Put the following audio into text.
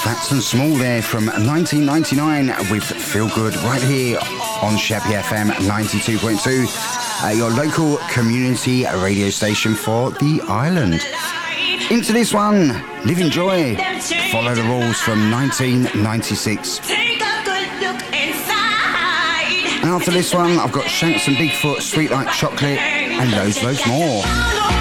Jackson Small there from 1999 with Feel Good right here on Sheppey FM 92.2, your local community radio station for the island. Into this one, Live in Joy, Follow the Rules from 1996. And after this one, I've got Shanks and Bigfoot, Sweet Like Chocolate, and loads more.